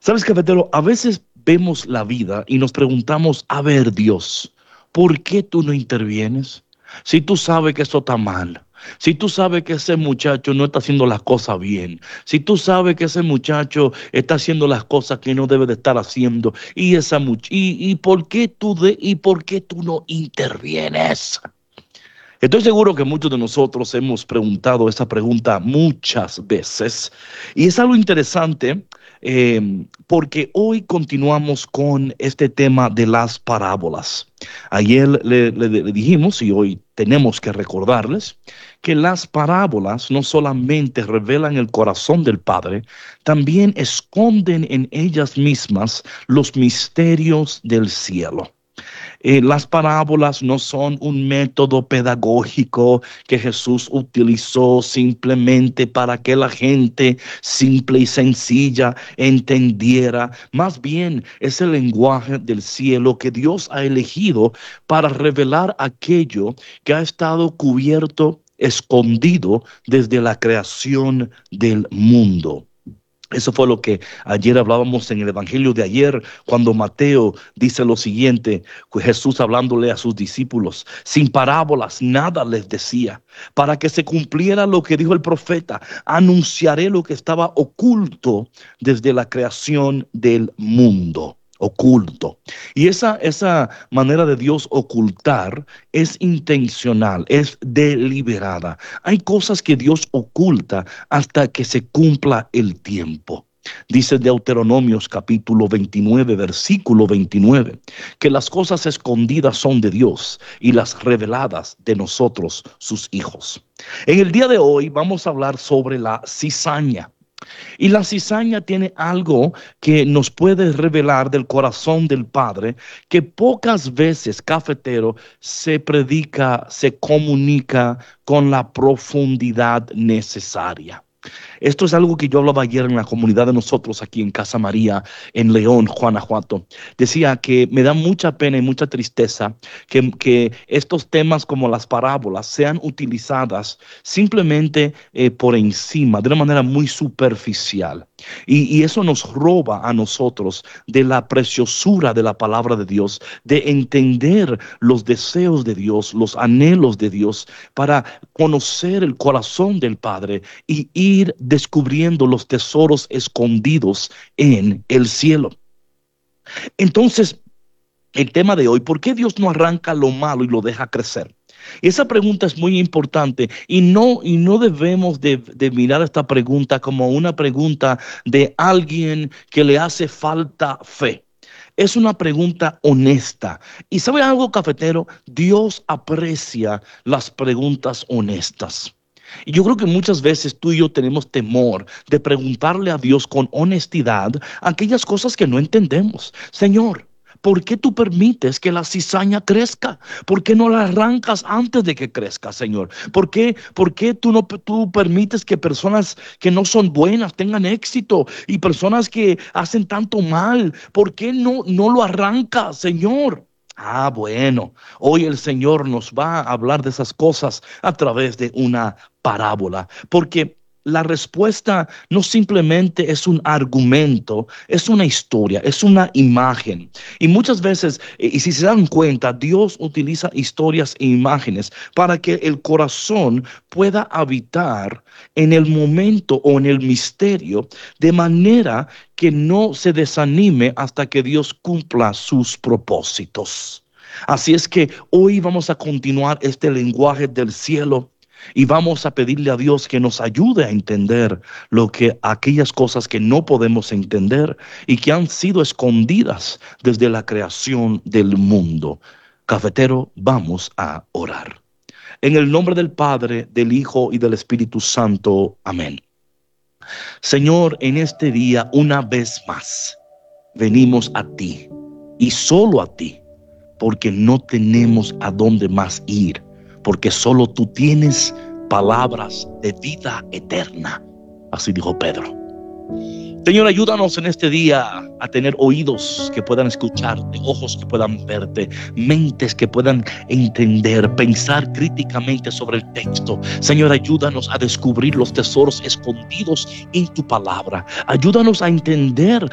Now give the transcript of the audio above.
Sabes, cafetero, a veces vemos la vida y nos preguntamos, a ver, Dios, ¿por qué tú no intervienes? Si tú sabes que eso está mal, si tú sabes que ese muchacho no está haciendo las cosas bien, si tú sabes que ese muchacho está haciendo las cosas que no debe de estar haciendo, y por qué tú no intervienes. Estoy seguro que muchos de nosotros hemos preguntado esa pregunta muchas veces y es algo interesante porque hoy continuamos con este tema de las parábolas. Ayer le dijimos y hoy tenemos que recordarles que las parábolas no solamente revelan el corazón del Padre, también esconden en ellas mismas los misterios del cielo. Las parábolas no son un método pedagógico que Jesús utilizó simplemente para que la gente simple y sencilla entendiera. Más bien es el lenguaje del cielo que Dios ha elegido para revelar aquello que ha estado cubierto, escondido desde la creación del mundo. Eso fue lo que ayer hablábamos en el Evangelio de ayer, cuando Mateo dice lo siguiente, Jesús hablándole a sus discípulos, sin parábolas nada les decía, para que se cumpliera lo que dijo el profeta, anunciaré lo que estaba oculto desde la creación del mundo. Oculto. Y esa manera de Dios ocultar es intencional, es deliberada. Hay cosas que Dios oculta hasta que se cumpla el tiempo. Dice Deuteronomios capítulo 29, versículo 29, que las cosas escondidas son de Dios y las reveladas de nosotros, sus hijos. En el día de hoy vamos a hablar sobre la cizaña. Y la cizaña tiene algo que nos puede revelar del corazón del Padre, que pocas veces, cafetero, se predica, se comunica con la profundidad necesaria. Esto es algo que yo hablaba ayer en la comunidad de nosotros aquí en Casa María, en León, Guanajuato. Decía que me da mucha pena y mucha tristeza que estos temas como las parábolas sean utilizadas simplemente por encima, de una manera muy superficial. Y eso nos roba a nosotros de la preciosura de la palabra de Dios, de entender los deseos de Dios, los anhelos de Dios, para conocer el corazón del Padre y ir descubriendo los tesoros escondidos en el cielo. Entonces, el tema de hoy, ¿por qué Dios no arranca lo malo y lo deja crecer? Esa pregunta es muy importante y no debemos de mirar esta pregunta como una pregunta de alguien que le hace falta fe. Es una pregunta honesta. ¿Y sabe algo, cafetero? Dios aprecia las preguntas honestas. Y yo creo que muchas veces tú y yo tenemos temor de preguntarle a Dios con honestidad aquellas cosas que no entendemos. Señor, ¿por qué tú permites que la cizaña crezca? ¿Por qué no la arrancas antes de que crezca, Señor? ¿Por qué tú permites que personas que no son buenas tengan éxito y personas que hacen tanto mal? ¿Por qué no lo arrancas, Señor? Ah, bueno, hoy el Señor nos va a hablar de esas cosas a través de una parábola, porque la respuesta no simplemente es un argumento, es una historia, es una imagen. Y muchas veces, y si se dan cuenta, Dios utiliza historias e imágenes para que el corazón pueda habitar en el momento o en el misterio, de manera que no se desanime hasta que Dios cumpla sus propósitos. Así es que hoy vamos a continuar este lenguaje del cielo y vamos a pedirle a Dios que nos ayude a entender aquellas cosas que no podemos entender y que han sido escondidas desde la creación del mundo. Cafetero, vamos a orar. En el nombre del Padre, del Hijo y del Espíritu Santo. Amén. Señor, en este día, una vez más, venimos a ti y solo a ti, porque no tenemos a dónde más ir, porque solo tú tienes palabras de vida eterna. Así dijo Pedro. Señor, ayúdanos en este día a tener oídos que puedan escucharte, ojos que puedan verte, mentes que puedan entender, pensar críticamente sobre el texto. Señor, ayúdanos a descubrir los tesoros escondidos en tu palabra. Ayúdanos a entender